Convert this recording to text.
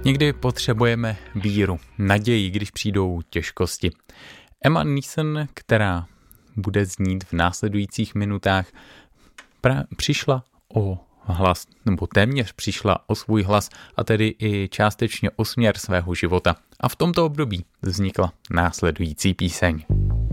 Někdy potřebujeme víru, naději, když přijdou těžkosti. Emma Neeson, která bude znít v následujících minutách, přišla o hlas, nebo téměř přišla o svůj hlas a tedy i částečně o směr svého života. A v tomto období vznikla následující píseň.